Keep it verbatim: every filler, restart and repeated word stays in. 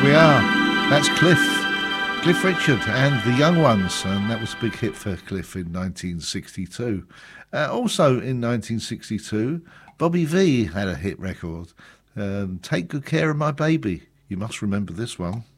we are. That's Cliff. Cliff Richard and the Young Ones, and that was a big hit for Cliff in nineteen sixty-two. Uh, also in nineteen sixty-two, Bobby Vee had a hit record, um, Take Good Care of My Baby. You must remember this one.